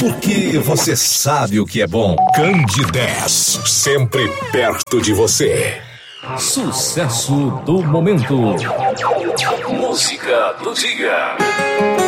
porque você sabe o que é bom. Candidez, sempre perto de você. Sucesso do momento. Música do dia.